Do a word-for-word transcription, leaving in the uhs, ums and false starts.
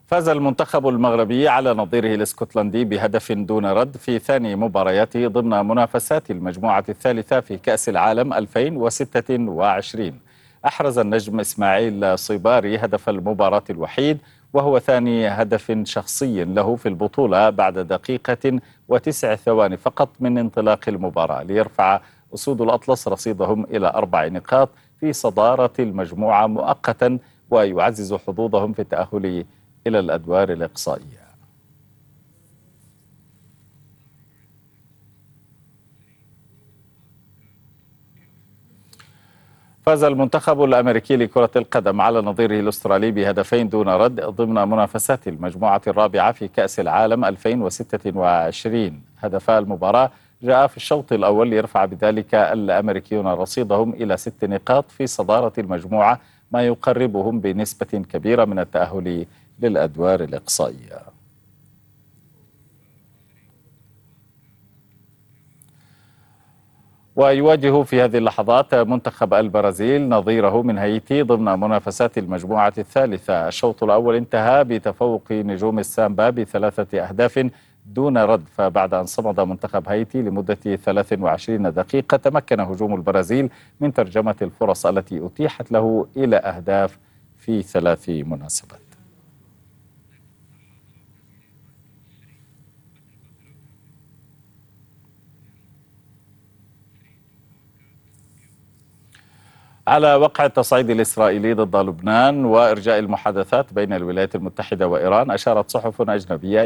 فاز المنتخب المغربي على نظيره الاسكتلندي بهدف دون رد في ثاني مبارياته ضمن منافسات المجموعة الثالثة في كأس العالم ألفين وستة وعشرين. أحرز النجم إسماعيل صيباري هدف المباراة الوحيد، وهو ثاني هدف شخصي له في البطولة بعد دقيقة وتسع ثواني فقط من انطلاق المباراة، ليرفع أسود الأطلس رصيدهم إلى أربع نقاط في صدارة المجموعة مؤقتا، ويعزز حظوظهم في التأهل إلى الأدوار الإقصائية. فاز المنتخب الأمريكي لكرة القدم على نظيره الأسترالي بهدفين دون رد ضمن منافسات المجموعة الرابعة في كأس العالم ألفين وستة وعشرين. هدفا المباراة جاء في الشوط الأول ليرفع بذلك الأمريكيون رصيدهم إلى ست نقاط في صدارة المجموعة، ما يقربهم بنسبة كبيرة من التأهل للأدوار الإقصائية. ويواجه في هذه اللحظات منتخب البرازيل نظيره من هايتي ضمن منافسات المجموعة الثالثة. الشوط الأول انتهى بتفوق نجوم السامبا بثلاثة أهداف دون رد، فبعد أن صمد منتخب هايتي لمدة ثلاث وعشرين دقيقة تمكن هجوم البرازيل من ترجمة الفرص التي أتيحت له إلى أهداف في ثلاث مناسبات. على وقع التصعيد الإسرائيلي ضد لبنان وإرجاء المحادثات بين الولايات المتحدة وإيران، أشارت صحف أجنبية